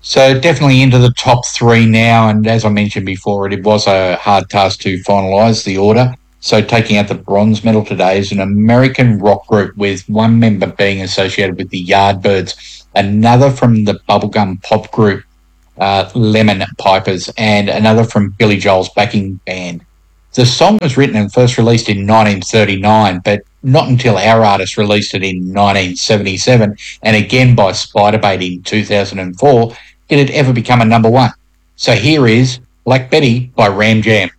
So definitely into the top three now, and as I mentioned before, it was a hard task to finalise the order. So taking out the bronze medal today is an American rock group with one member being associated with the Yardbirds, another from the bubblegum pop group Lemon Pipers, and another from Billy Joel's backing band. The song was written and first released in 1939, but not until our artist released it in 1977, and again by Spiderbait in 2004, did it ever become a number one. So here is Black Betty by Ram Jam.